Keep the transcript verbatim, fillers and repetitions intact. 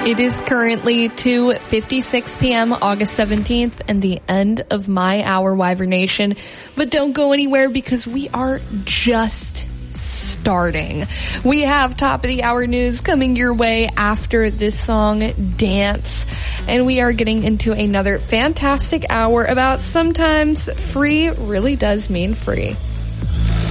It is currently two fifty-six p.m. August seventeenth and the end of my hour, Wyvern Nation. But don't go anywhere because we are just starting. We have top of the hour news coming your way after this song, Dance. And we are getting into another fantastic hour about sometimes free really does mean free.